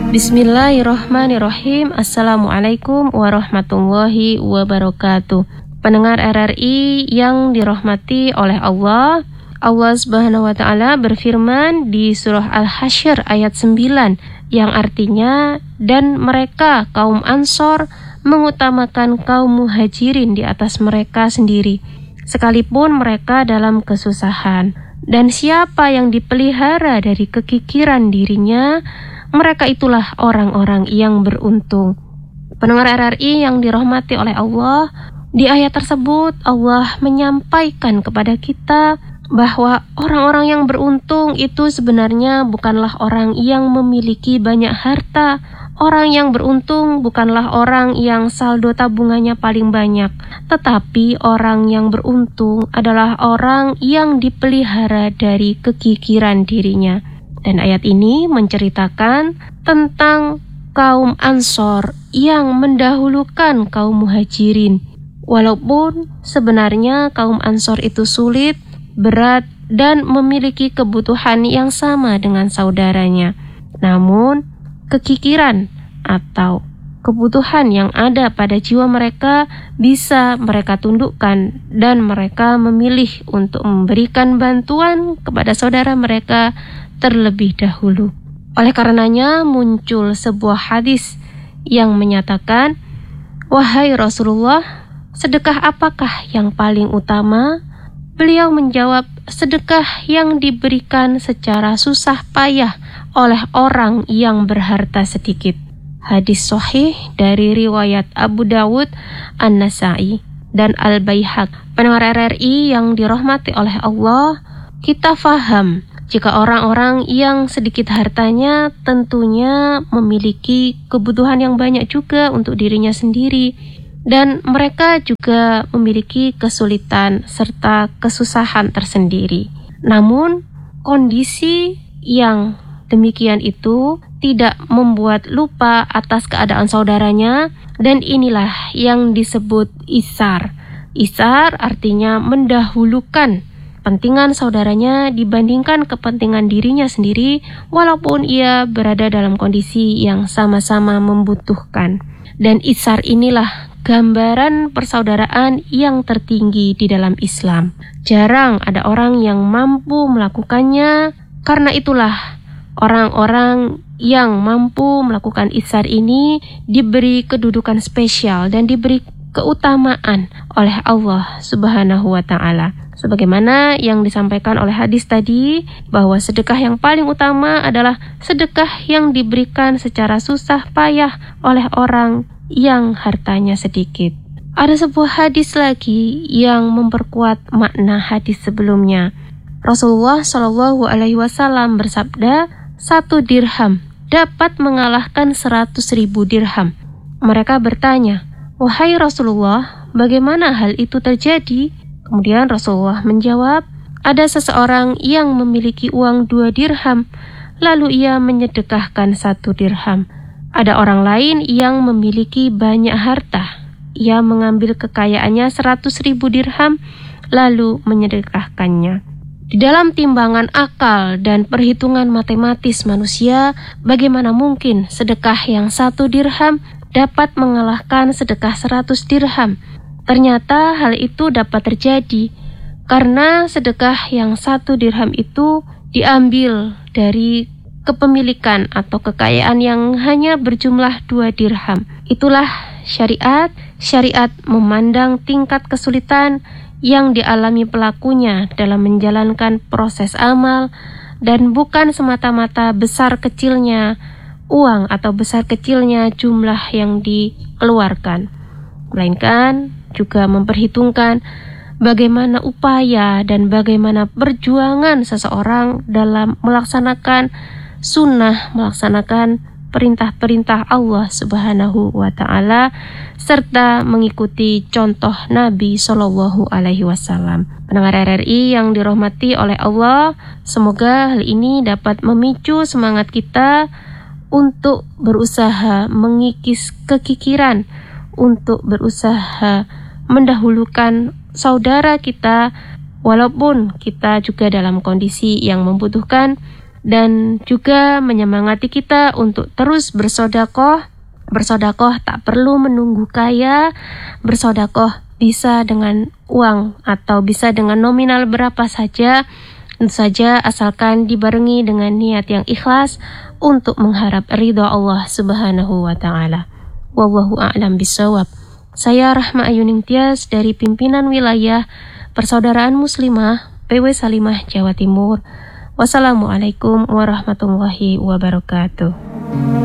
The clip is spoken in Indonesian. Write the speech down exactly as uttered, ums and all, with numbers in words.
Bismillahirrahmanirrahim. Assalamualaikum warahmatullahi wabarakatuh. Pendengar R R I yang dirahmati oleh Allah, Allah Subhanahu wa taala berfirman di surah Al-Hasyr ayat sembilan yang artinya, dan mereka kaum Ansor mengutamakan kaum Muhajirin di atas mereka sendiri, sekalipun mereka dalam kesusahan. Dan siapa yang dipelihara dari kekikiran dirinya, mereka itulah orang-orang yang beruntung. Pendengar R R I yang dirahmati oleh Allah, di ayat tersebut Allah menyampaikan kepada kita bahwa orang-orang yang beruntung itu sebenarnya bukanlah orang yang memiliki banyak harta. Orang yang beruntung bukanlah orang yang saldo tabungannya paling banyak, tetapi orang yang beruntung adalah orang yang dipelihara dari kekikiran dirinya. Dan ayat ini menceritakan tentang kaum Ansor yang mendahulukan kaum Muhajirin. Walaupun sebenarnya kaum Ansor itu sulit, berat, dan memiliki kebutuhan yang sama dengan saudaranya. Namun, kekikiran atau kebutuhan yang ada pada jiwa mereka bisa mereka tundukkan, dan mereka memilih untuk memberikan bantuan kepada saudara mereka terlebih dahulu. Oleh karenanya muncul sebuah hadis yang menyatakan, "Wahai Rasulullah, sedekah apakah yang paling utama?" Beliau menjawab, sedekah yang diberikan secara susah payah oleh orang yang berharta sedikit. Hadis sahih dari riwayat Abu Dawud, An-Nasai, dan Al-Baihaq. Pendengar R R I yang dirahmati oleh Allah, kita faham jika orang-orang yang sedikit hartanya tentunya memiliki kebutuhan yang banyak juga untuk dirinya sendiri, dan mereka juga memiliki kesulitan serta kesusahan tersendiri. Namun, kondisi yang demikian itu tidak membuat lupa atas keadaan saudaranya, dan inilah yang disebut isar. Isar artinya mendahulukan kepentingan saudaranya dibandingkan kepentingan dirinya sendiri, walaupun ia berada dalam kondisi yang sama-sama membutuhkan. Dan isar inilah gambaran persaudaraan yang tertinggi di dalam Islam. Jarang ada orang yang mampu melakukannya, karena itulah orang-orang yang mampu melakukan isar ini diberi kedudukan spesial dan diberi keutamaan oleh Allah Subhanahu wa taala. Sebagaimana yang disampaikan oleh hadis tadi, bahwa sedekah yang paling utama adalah sedekah yang diberikan secara susah payah oleh orang yang hartanya sedikit. Ada sebuah hadis lagi yang memperkuat makna hadis sebelumnya. Rasulullah Shallallahu Alaihi Wasallam bersabda, satu dirham dapat mengalahkan seratus ribu dirham. Mereka bertanya, wahai Rasulullah, bagaimana hal itu terjadi? Kemudian Rasulullah menjawab, ada seseorang yang memiliki uang dua dirham, lalu ia menyedekahkan satu dirham. Ada orang lain yang memiliki banyak harta. Ia mengambil kekayaannya seratus ribu dirham, lalu menyedekahkannya. Di dalam timbangan akal dan perhitungan matematis manusia, bagaimana mungkin sedekah yang satu dirham dapat mengalahkan sedekah seratus dirham? Ternyata hal itu dapat terjadi karena sedekah yang satu dirham itu diambil dari kepemilikan atau kekayaan yang hanya berjumlah dua dirham. Itulah syariat. Syariat memandang tingkat kesulitan yang dialami pelakunya dalam menjalankan proses amal, dan bukan semata-mata besar kecilnya uang atau besar kecilnya jumlah yang dikeluarkan, melainkan juga memperhitungkan bagaimana upaya dan bagaimana perjuangan seseorang dalam melaksanakan sunnah, melaksanakan perintah-perintah Allah Subhanahu wa taala, serta mengikuti contoh Nabi Shallallahu Alaihi Wasallam. Pendengar R R I yang dirahmati oleh Allah, semoga hal ini dapat memicu semangat kita untuk berusaha mengikis kekikiran, untuk berusaha mendahulukan saudara kita, walaupun kita juga dalam kondisi yang membutuhkan, dan juga menyemangati kita untuk terus bersodakoh. Bersodakoh tak perlu menunggu kaya, bersodakoh bisa dengan uang atau bisa dengan nominal berapa saja, tentu saja asalkan dibarengi dengan niat yang ikhlas untuk mengharap ridha Allah Subhanahu wa taala. Wallahu a'lam bishawab. Saya Rahma Ayuning Tias dari pimpinan wilayah Persaudaraan Muslimah P W Salimah Jawa Timur. Wassalamualaikum warahmatullahi wabarakatuh.